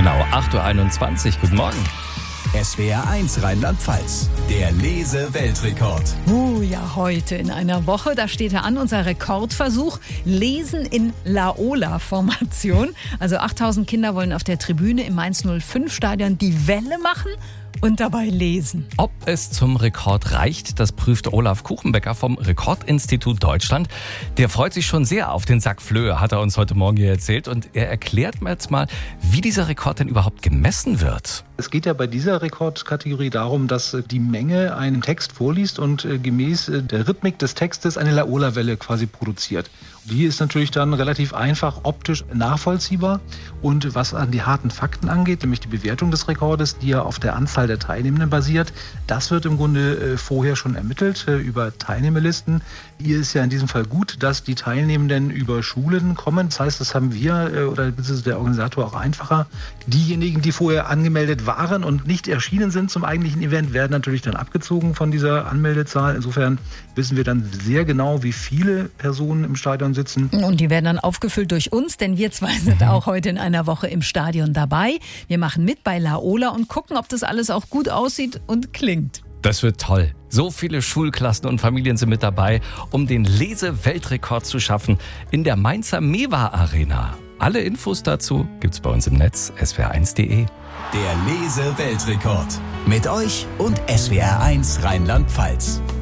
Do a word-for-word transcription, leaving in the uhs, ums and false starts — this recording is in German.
Genau, acht Uhr einundzwanzig. Guten Morgen. S W R eins Rheinland-Pfalz, der Lese-Weltrekord. Oh ja, heute in einer Woche, da steht er an, unser Rekordversuch, Lesen in Laola-Formation. Also achttausend Kinder wollen auf der Tribüne im Mainz null fünf Stadion die Welle machen und dabei lesen. Ob es zum Rekord reicht, das prüft Olaf Kuchenbecker vom Rekordinstitut Deutschland. Der freut sich schon sehr auf den Sack Flöhe, hat er uns heute Morgen hier erzählt. Und er erklärt mir jetzt mal, wie dieser Rekord denn überhaupt gemessen wird. Es geht ja bei dieser Rekordkategorie darum, dass die Menge einen Text vorliest und gemäß der Rhythmik des Textes eine Laola-Welle quasi produziert. Die ist natürlich dann relativ einfach optisch nachvollziehbar. Und was an die harten Fakten angeht, nämlich die Bewertung des Rekordes, die ja auf der Anzahl der Teilnehmenden basiert, das wird im Grunde vorher schon ermittelt über Teilnehmerlisten. Hier ist ja in diesem Fall gut, dass die Teilnehmenden über Schulen kommen. Das heißt, das haben wir oder beziehungsweise der Organisator auch einfacher. Diejenigen, die vorher angemeldet waren und nicht erschienen sind zum eigentlichen Event, werden natürlich dann abgezogen von dieser Anmeldezahl. Insofern wissen wir dann sehr genau, wie viele Personen im Stadion sitzen. Und die werden dann aufgefüllt durch uns, denn wir zwei sind auch heute in einer Woche im Stadion dabei. Wir machen mit bei Laola und gucken, ob das alles auch gut aussieht und klingt. Das wird toll. So viele Schulklassen und Familien sind mit dabei, um den Lese-Weltrekord zu schaffen in der Mainzer Mewa Arena. Alle Infos dazu gibt's bei uns im Netz S W R eins punkt de. Der Lese-Weltrekord. Mit euch und S W R eins Rheinland-Pfalz.